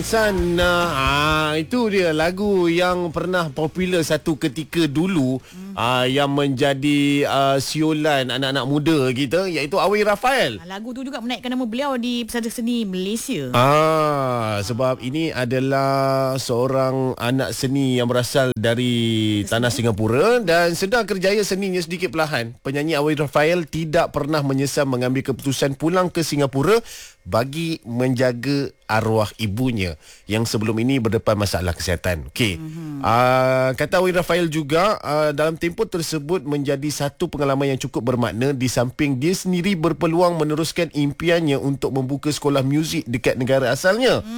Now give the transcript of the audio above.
Sana, itu dia lagu yang pernah popular satu ketika dulu, yang menjadi siulan anak-anak muda kita, iaitu Awi Raphael. Lagu tu juga menaikkan nama beliau di pesada seni Malaysia. Sebab ini adalah seorang anak seni yang berasal dari tanah Singapura dan sedang kerjaya seninya sedikit perlahan. Penyanyi Awi Raphael tidak pernah menyesal mengambil keputusan pulang ke Singapura bagi menjaga arwah ibunya yang sebelum ini berdepan masalah kesihatan. Okey. Kata Awi Raphael juga, dalam tempoh tersebut menjadi satu pengalaman yang cukup bermakna di samping dia sendiri berpeluang meneruskan impiannya untuk membuka sekolah muzik dekat negara asalnya.